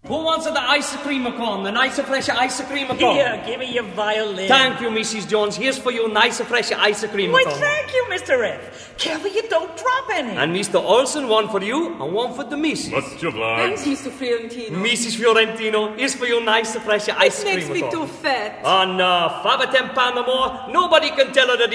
Who wants the ice cream cone? The nice fresh ice cream cone? Here, give me your violin. Thank you, Mrs. Jones. Here's for you nice fresh ice cream Why, cone. thank you, Mr. F. Careful you don't drop any. And Mr. Olson, one for you and one for the missus. Much obliged. Thanks, Mr. Fiorentino. Mrs. Fiorentino, here's for you nice fresh ice It cream makes me cone. too fat. Oh no, 5 or 10 pounds or more, nobody can tell her that